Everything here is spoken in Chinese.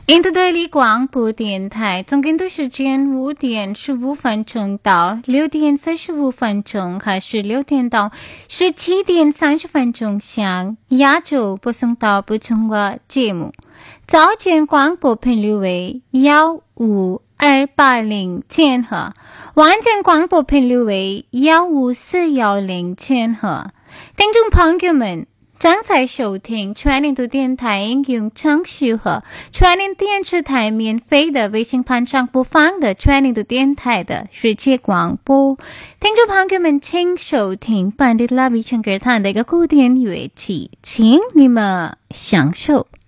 印度德里广播电台，总监督时间5点15分到6点45分，还是6点到17点30分向亚洲播送到不同的节目。早间广播频率为15280千赫，晚间广播频率为15410千赫。听众朋友们，正在收听全年度电台应用程序和全年电视台免费的微信盘上播放的全年度电台的世界广播。听众朋友们，请收听本地拉比唱歌坛的一个古典乐器，请你们享受。